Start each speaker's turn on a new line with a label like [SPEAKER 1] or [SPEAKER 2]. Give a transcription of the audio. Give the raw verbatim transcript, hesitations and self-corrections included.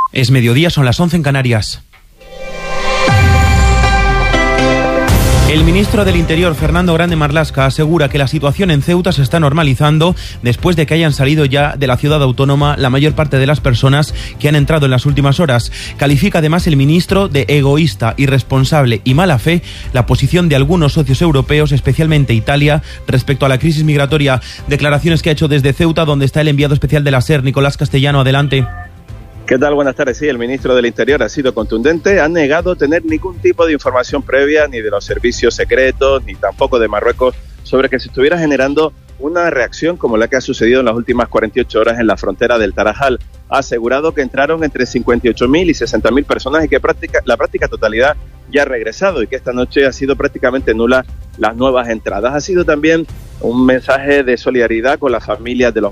[SPEAKER 1] Es mediodía, son las once en Canarias. El ministro del Interior, Fernando Grande Marlaska, asegura que la situación en Ceuta se está normalizando después de que hayan salido ya de la ciudad autónoma la mayor parte de las personas que han entrado en las últimas horas. Califica además el ministro de egoísta, irresponsable y mala fe la posición de algunos socios europeos, especialmente Italia, respecto a la crisis migratoria. Declaraciones que ha hecho desde Ceuta, donde está el enviado especial de la SER, Nicolás Castellano. Adelante.
[SPEAKER 2] ¿Qué tal? Buenas tardes. Sí, el ministro del Interior ha sido contundente, ha negado tener ningún tipo de información previa ni de los servicios secretos, ni tampoco de Marruecos, sobre que se estuviera generando una reacción como la que ha sucedido en las últimas cuarenta y ocho horas en la frontera del Tarajal. Ha asegurado que entraron entre cincuenta y ocho mil y sesenta mil personas y que práctica, la práctica totalidad ya ha regresado y que esta noche ha sido prácticamente nula las nuevas entradas. Ha sido también un mensaje de solidaridad con las familias de los